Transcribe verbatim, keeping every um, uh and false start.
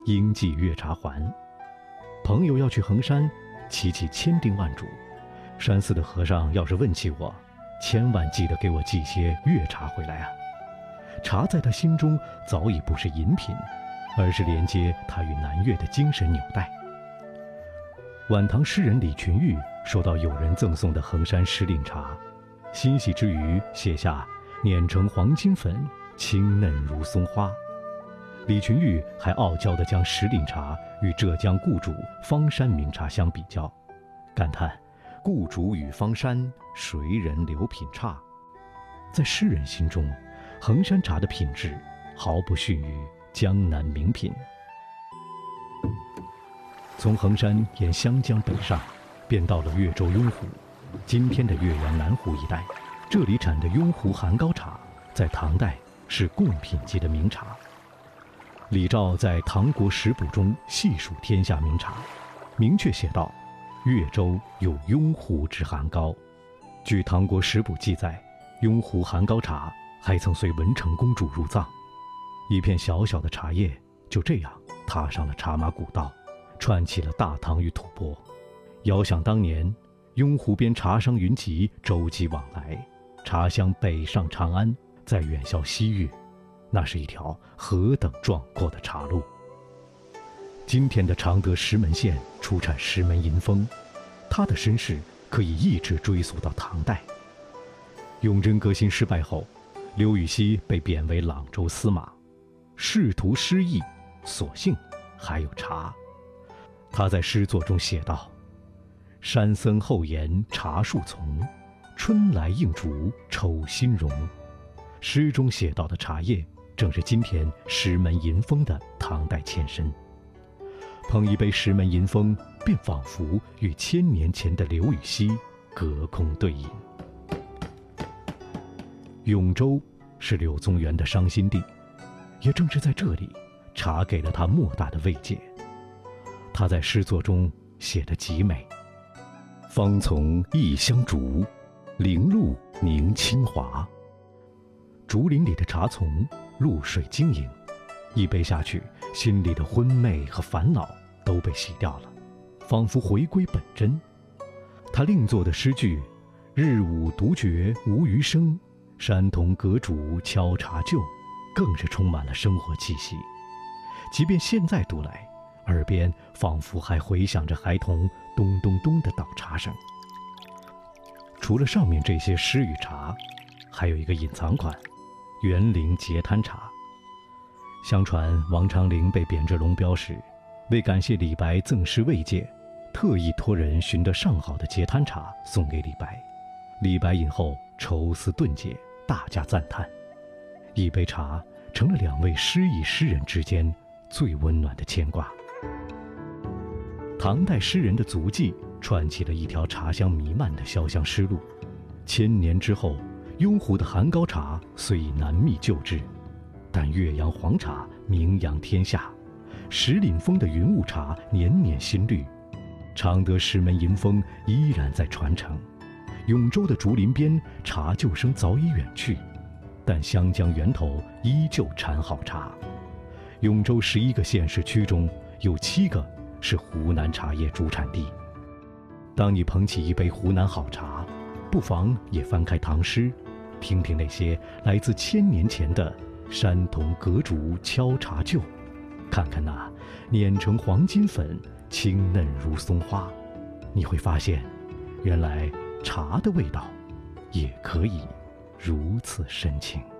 应寄月茶还。朋友要去衡山，祈起千叮万嘱，山寺的和尚要是问起我，千万记得给我寄些月茶回来啊！茶在他心中早已不是饮品，而是连接他与南岳的精神纽带。晚唐诗人李群玉收到友人赠送的衡山时令茶，欣喜之余写下碾成黄金粉，清嫩如松花。李群玉还傲娇地将时令茶与浙江固渚、方山名茶相比较，感叹固渚与方山，谁人留品差。在诗人心中，衡山茶的品质毫不逊于江南名品。从衡山沿湘江北上，便到了岳州雍湖，今天的岳阳南湖一带。这里产的雍湖含膏茶，在唐代是贡品级的名茶。李肇在《唐国食补》中细数天下名茶，明确写道：岳州有雍湖之含膏。据《唐国食补》记载，雍湖含膏茶还曾随文成公主入藏。一片小小的茶叶就这样踏上了茶马古道，串起了大唐与吐蕃。遥想当年，雍湖边茶商云集，舟楫往来，茶香北上长安，再远销西域，那是一条何等壮阔的茶路。今天的常德石门县出产石门银峰，它的身世可以一直追溯到唐代。永贞革新失败后，刘禹锡被贬为朗州司马，仕途失意，所幸还有茶。他在诗作中写道：山僧后檐茶树丛，春来映烛抽新容。诗中写到的茶叶，正是今天石门银峰的唐代前身。捧一杯石门银峰，便仿佛与千年前的刘禹锡隔空对饮。永州是柳宗元的伤心地，也正是在这里，茶给了他莫大的慰藉。他在诗作中写得极美：芳丛异香竹，零露凝清华。竹林里的茶丛露水晶莹，一杯下去，心里的昏昧和烦恼都被洗掉了，仿佛回归本真。他另作的诗句：日午独觉无余声，山童隔竹敲茶旧，更是充满了生活气息。即便现在读来，耳边仿佛还回响着孩童咚咚咚的倒茶声。除了上面这些诗与茶，还有一个隐藏款园林截滩茶。相传王昌龄被贬至龙标时，为感谢李白赠诗慰藉，特意托人寻得上好的截滩茶送给李白。李白饮后愁思顿解，大加赞叹。一杯茶成了两位诗意诗人之间最温暖的牵挂。唐代诗人的足迹串起了一条茶香弥漫的潇湘诗路。千年之后，雍湖的含膏茶虽已难觅旧制，但岳阳黄茶名扬天下，石岭峰的云雾茶年年新绿，常德石门银峰依然在传承。永州的竹林边茶旧声早已远去，但湘江源头依旧产好茶。永州十一个县市区中有七个是湖南茶叶主产地。当你捧起一杯湖南好茶，不妨也翻开唐诗，听听那些来自千年前的山童隔竹敲茶旧，看看那碾成黄金粉，清嫩如松花，你会发现，原来茶的味道也可以如此深情。